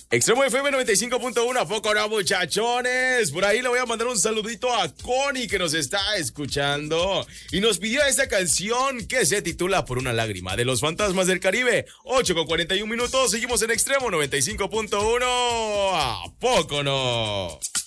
Extremo FM 95.1, ¿a poco no, muchachones? Por ahí le voy a mandar un saludito a Connie, que nos está escuchando y nos pidió esta canción que se titula Por una lágrima, de Los Fantasmas del Caribe. 8:41 minutos, seguimos en Extremo 95.1, ¿a poco no?